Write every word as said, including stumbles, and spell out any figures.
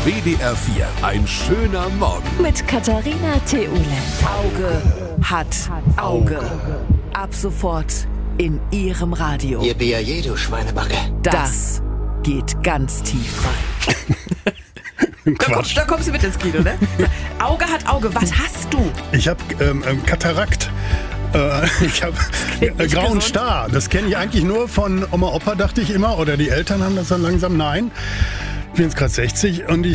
B D R vier, ein schöner Morgen. Mit Katharina Theule. Auge hat Auge. Ab sofort in Ihrem Radio. Ihr B A J, du Schweinebacke. Das geht ganz tief rein. Da, komm, da kommst du mit ins Kino, ne? Auge hat Auge. Was hast du? Ich habe ähm, Katarakt. Äh, ich habe äh, grauen gesund. Star. Das kenne ich eigentlich nur von Oma, Opa, dachte ich immer. Oder die Eltern haben das dann langsam. Nein, ich bin jetzt gerade sechzig und ich